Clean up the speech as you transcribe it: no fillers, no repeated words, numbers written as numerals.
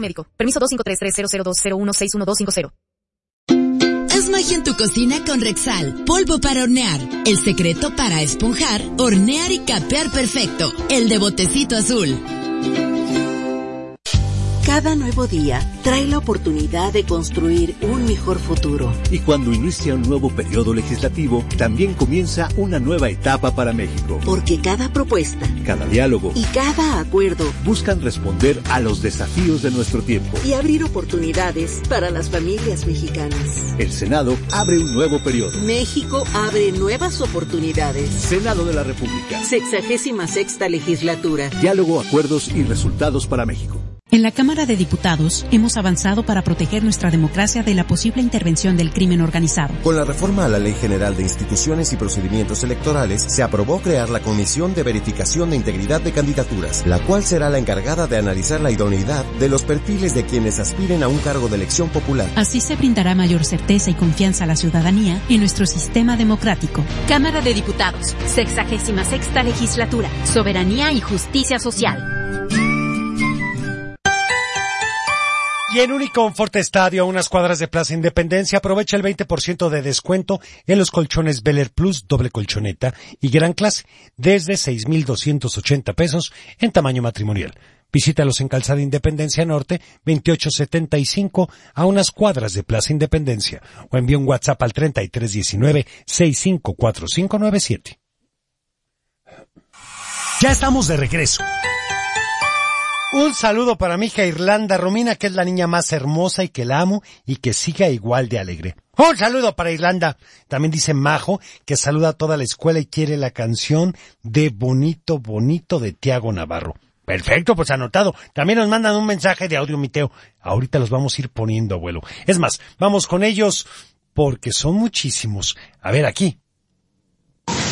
médico. Permiso 2533002016125. Haz magia en tu cocina con Rexal, polvo para hornear. El secreto para esponjar, hornear y capear perfecto. El de botecito azul. Cada nuevo día trae la oportunidad de construir un mejor futuro. Y cuando inicia un nuevo periodo legislativo, también comienza una nueva etapa para México. Porque cada propuesta, cada diálogo y cada acuerdo buscan responder a los desafíos de nuestro tiempo y abrir oportunidades para las familias mexicanas. El Senado abre un nuevo periodo. México abre nuevas oportunidades. Senado de la República. 66ª legislatura. Diálogo, acuerdos y resultados para México. En la Cámara de Diputados hemos avanzado para proteger nuestra democracia de la posible intervención del crimen organizado. Con la reforma a la Ley General de Instituciones y Procedimientos Electorales, se aprobó crear la Comisión de Verificación de Integridad de Candidaturas, la cual será la encargada de analizar la idoneidad de los perfiles de quienes aspiren a un cargo de elección popular. Así se brindará mayor certeza y confianza a la ciudadanía en nuestro sistema democrático. Cámara de Diputados, 66ª Legislatura, Soberanía y Justicia Social. Y en Uniconfort Estadio, a unas cuadras de Plaza Independencia, aprovecha el 20% de descuento en los colchones Bel Air Plus, doble colchoneta y gran clase, desde 6,280 pesos en tamaño matrimonial. Visítalos en Calzada Independencia Norte, 2875, a unas cuadras de Plaza Independencia, o envía un WhatsApp al 3319-654597. Ya estamos de regreso. Un saludo para mi hija Irlanda Romina, que es la niña más hermosa y que la amo y que siga igual de alegre. Un saludo para Irlanda. También dice Majo, que saluda a toda la escuela y quiere la canción de Bonito, Bonito de Tiago Navarro. Perfecto, pues anotado. También nos mandan un mensaje de audio, Miteo. Ahorita los vamos a ir poniendo, abuelo. Es más, vamos con ellos porque son muchísimos. A ver, aquí.